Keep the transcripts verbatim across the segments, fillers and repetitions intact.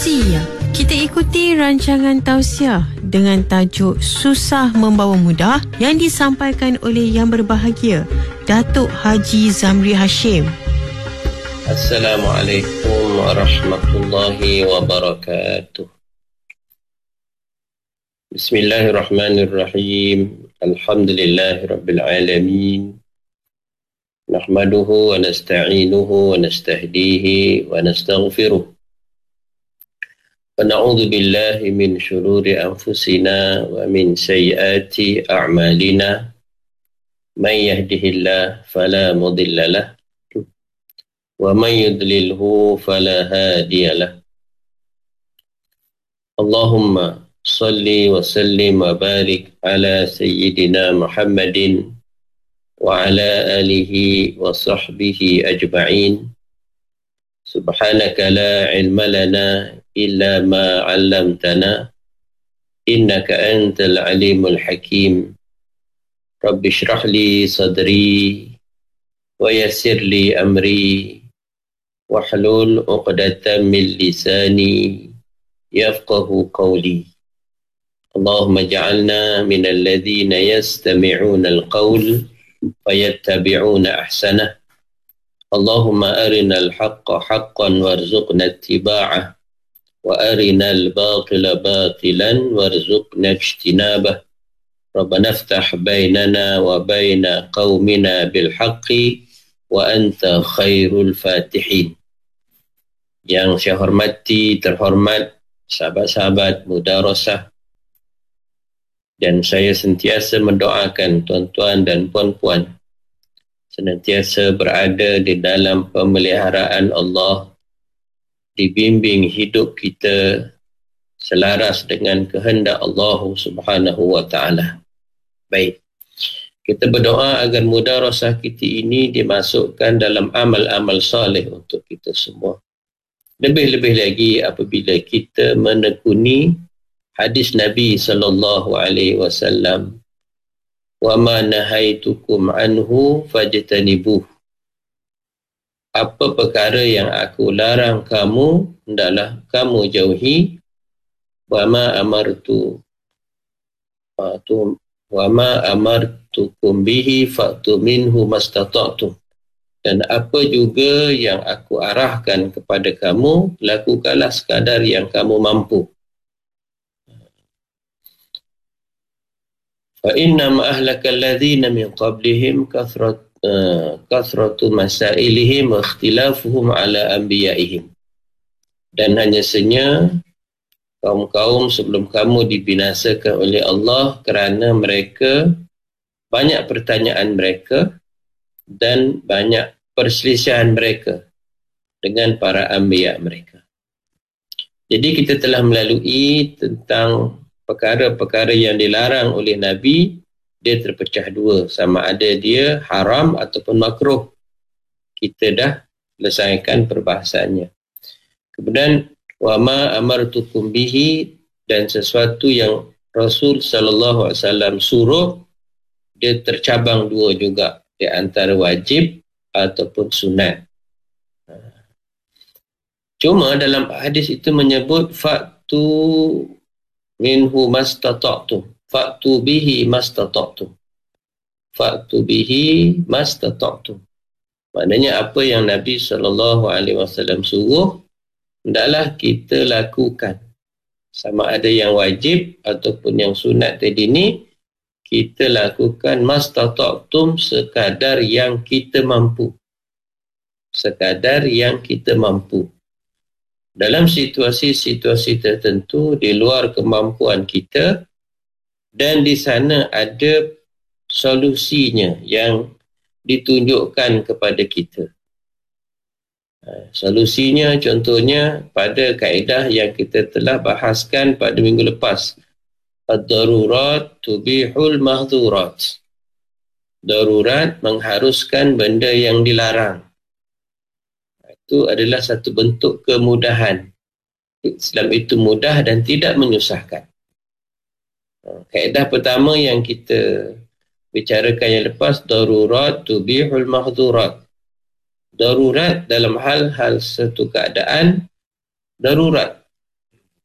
Sia, kita ikuti rancangan tausiah dengan tajuk Susah Membawa Mudah yang disampaikan oleh Yang Berbahagia Datuk Haji Zamri Hashim. Assalamualaikum warahmatullahi wabarakatuh. Bismillahirrahmanirrahim. Alhamdulillahirabbil alamin. Nahmaduhu wa nasta'inuhu wa nastahdihi wa nastaghfiruh. Wa na'udzu billahi min shururi anfusina wa min sayyiati a'malina. May yahdihillahu fala mudilla lahu wa may yudlilhu fala hadiya lahu. Allahumma salli wa sallim wa barik ala sayyidina Muhammadin wa ala alihi wa sahbihi ajma'in. Subhanaka la ilma lana illa ma 'allamtana innaka antal alimul hakim. Rabbi shrah li sadri wa yassir li amri wahlul 'uqdatam min lisani yafqahu qawli. Allahumma ja'alna minal ladzina yastami'una al-qawl fayattabi'una ahsanah. Allahumma arinal haqqa haqqan warzuqna ittiba'ah wa arinal batila batilan warzuqna ijtinabah. Rabbana iftah bainana wa baina qaumina bil haqqi wa anta khairul fatihin. Yang saya hormati, terhormat sahabat-sahabat mudarasah, dan saya sentiasa mendoakan tuan-tuan dan puan-puan senantiasa berada di dalam pemeliharaan Allah, dibimbing hidup kita selaras dengan kehendak Allah Subhanahu wa taala. Baik. Kita berdoa agar mudarasah kita ini dimasukkan dalam amal-amal soleh untuk kita semua. Lebih-lebih lagi apabila kita menekuni hadis Nabi sallallahu alaihi wasallam, wa ma nahaitukum anhu fajtanibuh. Apa perkara yang aku larang kamu, hendaklah kamu jauhi. Wa ma amartu wa ma amartukum bihi fa'tu minhu mastata'tum. Dan apa juga yang aku arahkan kepada kamu, lakukanlah sekadar yang kamu mampu. Fa inna ma ahlakal ladzina min qablihim kathrat uh, kathratu masailihim wa ikhtilafuhum ala anbiya'ihim. Dan hanya saja kaum-kaum sebelum kamu dibinasakan oleh Allah kerana mereka banyak pertanyaan mereka dan banyak perselisihan mereka dengan para anbiya mereka. Jadi kita telah melalui tentang perkara-perkara yang dilarang oleh Nabi, dia terpecah dua, sama ada dia haram ataupun makruh. Kita dah selesaikan perbahasannya. Kemudian wa ma amartukum bihi, dan sesuatu yang Rasul sallallahu alaihi wasallam suruh, dia tercabang dua juga, di antara wajib ataupun sunat. Cuma dalam hadis itu menyebut fa'tu minhu mastata'tum, fa'tu bihi mastata'tum, fa'tu bihi mastata'tum. Maknanya apa yang Nabi sallallahu alaihi wasallam suruh, hendaklah kita lakukan. Sama ada yang wajib ataupun yang sunat tadi ni, kita lakukan mastata'tum, sekadar yang kita mampu. Sekadar yang kita mampu. Dalam situasi-situasi tertentu di luar kemampuan kita, dan di sana ada solusinya yang ditunjukkan kepada kita. Solusinya contohnya pada kaedah yang kita telah bahaskan pada minggu lepas. Ad-darurat tubihul mahdhurat. Darurat mengharuskan benda yang dilarang. Itu adalah satu bentuk kemudahan. Islam itu mudah dan tidak menyusahkan. Kaedah pertama yang kita bicarakan yang lepas, darurat tubihul mahdhurat. Darurat dalam hal-hal satu keadaan darurat.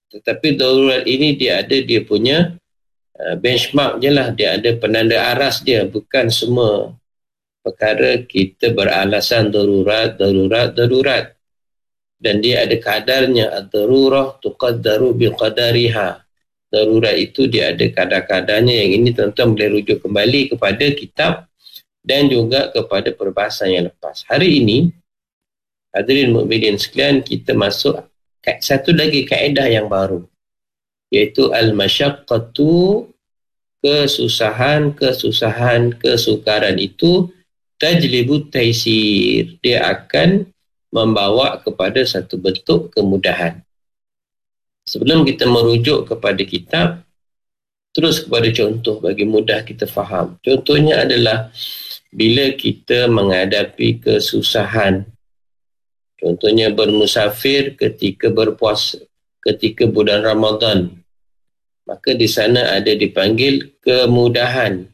Tetapi darurat ini dia ada dia punya uh, benchmark je lah. Dia ada penanda aras dia. Bukan semua perkara kita beralasan darurat, darurat, darurat. Dan dia ada kadarnya. Ad-darurah tuqaddaru biqadariha. Darurat itu dia ada kadar-kadarnya. Yang ini tuan-tuan boleh rujuk kembali kepada kitab dan juga kepada perbahasan yang lepas. Hari ini, hadirin mukminin sekalian, kita masuk satu lagi kaedah yang baru, iaitu al-masyaqqatu, kesusahan, kesusahan, kesukaran itu tajlibut taisir. Dia akan membawa kepada satu bentuk kemudahan. Sebelum kita merujuk kepada kitab, terus kepada contoh bagi mudah kita faham. Contohnya adalah bila kita menghadapi kesusahan. Contohnya bermusafir ketika berpuasa, ketika bulan Ramadan. Maka di sana ada dipanggil kemudahan.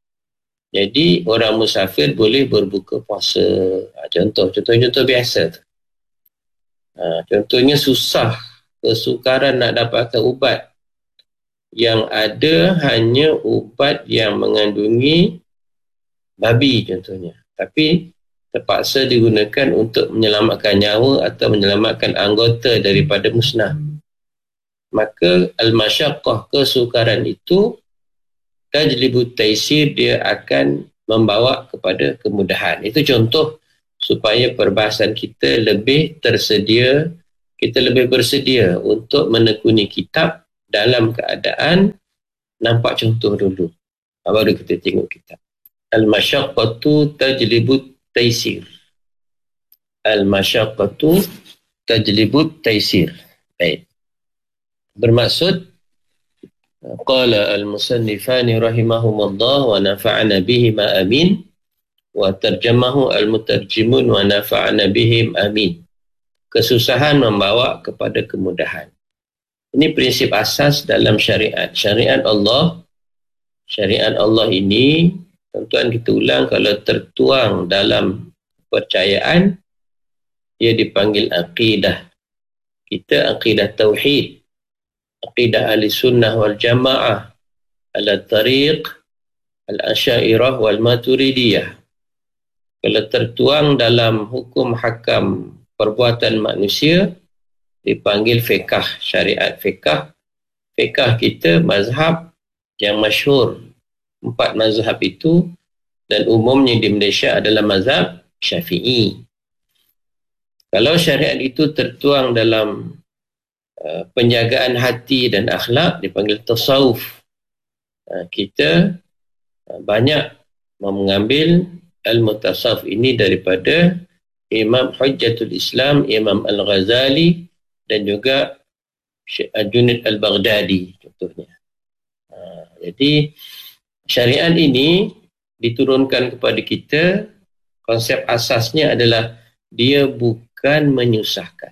Jadi orang musafir boleh berbuka puasa. Contoh, contoh-contoh biasa. Ha, contohnya susah, kesukaran nak dapatkan ubat. Yang ada hanya ubat yang mengandungi babi contohnya. Tapi terpaksa digunakan untuk menyelamatkan nyawa atau menyelamatkan anggota daripada musnah. Maka al-masyaqqah, kesukaran itu tajlibut taisir, dia akan membawa kepada kemudahan. Itu contoh supaya perbahasan kita lebih tersedia, kita lebih bersedia untuk menekuni kitab dalam keadaan nampak contoh dulu. Baru kita tengok kitab. Al-masyaqqatu tajlibut taisir. Al-masyaqqatu tajlibut taisir. Baik. Bermaksud qala al-musannifani rahimahumullah wa nafa'ana bihima amin, wa tarjamahu al-mutarjimun wa nafa'ana bihim amin. Kesusahan membawa kepada kemudahan. Ini prinsip asas dalam syariat. Syariat Allah, syariat Allah ini, tuan-tuan kita ulang, kalau tertuang dalam kepercayaan, dia dipanggil aqidah. Kita aqidah tauhid, aqidah ahli sunnah wal jamaah, ala tariq al-asyairah wal maturidiyah. Kalau tertuang dalam hukum hakam perbuatan manusia, dipanggil fiqh, syariat fiqh. Fiqh kita mazhab yang masyhur, empat mazhab itu, dan umumnya di Malaysia adalah mazhab Syafi'i. Kalau syariat itu tertuang dalam uh, penjagaan hati dan akhlak, dipanggil tasawuf. Uh, kita uh, banyak mengambil al-mutasawuf ini daripada Imam Hujjatul Islam, Imam Al-Ghazali, dan juga Junaid Al-Baghdadi contohnya. Uh, jadi syariat ini diturunkan kepada kita, konsep asasnya adalah dia bukan menyusahkan.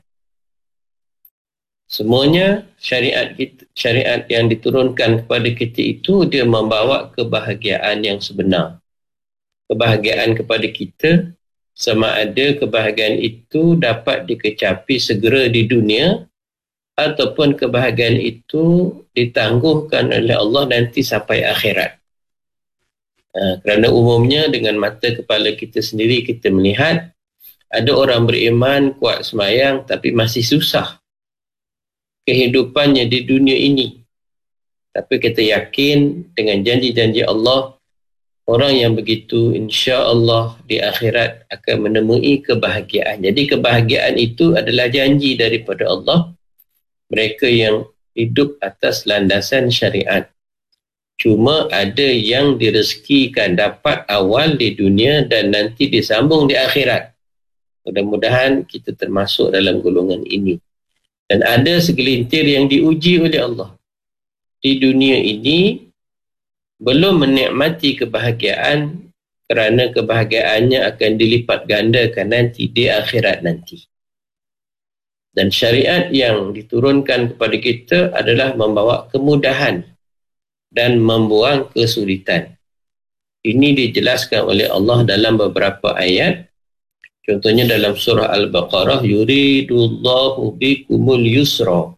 Semuanya syariat kita, syariat yang diturunkan kepada kita itu dia membawa kebahagiaan yang sebenar. Kebahagiaan kepada kita, sama ada kebahagiaan itu dapat dikecapi segera di dunia ataupun kebahagiaan itu ditangguhkan oleh Allah nanti sampai akhirat. Ha, kerana umumnya dengan mata kepala kita sendiri kita melihat ada orang beriman, kuat semayang tapi masih susah kehidupannya di dunia ini. Tapi kita yakin dengan janji-janji Allah, orang yang begitu insya-Allah di akhirat akan menemui kebahagiaan. Jadi kebahagiaan itu adalah janji daripada Allah. Mereka yang hidup atas landasan syariat. Cuma ada yang direzekikan dapat awal di dunia dan nanti disambung di akhirat. Mudah-mudahan kita termasuk dalam golongan ini. Dan ada segelintir yang diuji oleh Allah. Di dunia ini belum menikmati kebahagiaan kerana kebahagiaannya akan dilipat gandakan nanti di akhirat nanti. Dan syariat yang diturunkan kepada kita adalah membawa kemudahan dan membuang kesulitan. Ini dijelaskan oleh Allah dalam beberapa ayat. Contohnya dalam surah Al-Baqarah, yuridullahu bikumul yusra.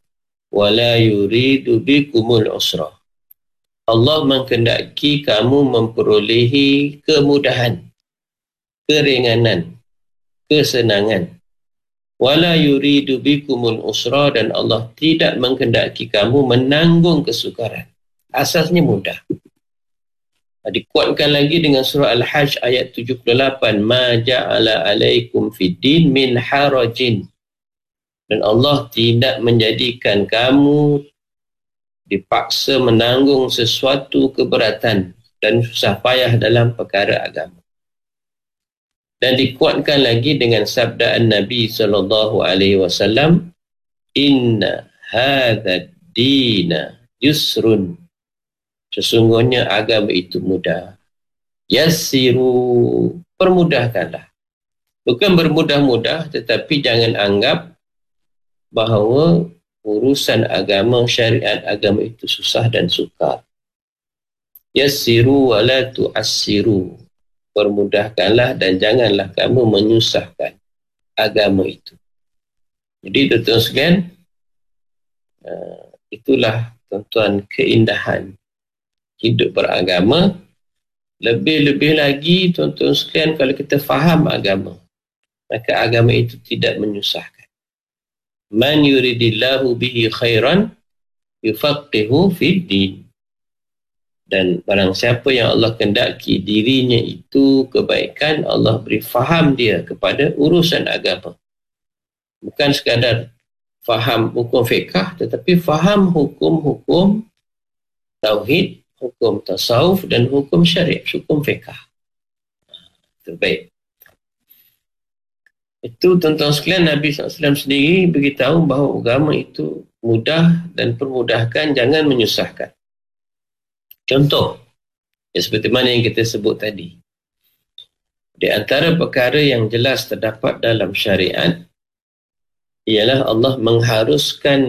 wala yuridu bikumul usra. Allah menghendaki kamu memperolehi kemudahan, keringanan, kesenangan. Wala yuridu bikumul usra, dan Allah tidak menghendaki kamu menanggung kesukaran. Asasnya mudah. Dikuatkan lagi dengan surah Al-Hajj ayat tujuh puluh lapan, ma ja'ala alaikum fid din min harajin. Dan Allah tidak menjadikan kamu dipaksa menanggung sesuatu keberatan dan susah payah dalam perkara agama. Dan dikuatkan lagi dengan sabda Nabi sallallahu alaihi wasallam, inna hadzal dina yusrun. Sesungguhnya agama itu mudah. Yassiru, permudahkanlah. Bukan bermudah-mudah, tetapi jangan anggap bahawa urusan agama, syariat agama itu susah dan sukar. Yassiru wala tu'assiru. Permudahkanlah dan janganlah kamu menyusahkan agama itu. Jadi tuan-tuan sekalian, itulah tuan-tuan keindahan hidup beragama. Lebih-lebih lagi tuan-tuan sekalian, kalau kita faham agama, maka agama itu tidak menyusahkan. Man yuridillahu bihi khairan yufaqihu fid din. Dan barang siapa yang Allah kehendaki dirinya itu kebaikan, Allah beri faham dia kepada urusan agama. Bukan sekadar faham hukum fiqh, tetapi faham hukum-hukum tauhid, hukum tasawuf dan hukum syariat, hukum fiqh. Terbaik. Itu tuan-tuan sekalian, Nabi sallallahu alaihi wasallam sendiri beritahu bahawa agama itu mudah dan permudahkan, jangan menyusahkan. Contoh, ya seperti mana yang kita sebut tadi. Di antara perkara yang jelas terdapat dalam syariat ialah Allah mengharuskan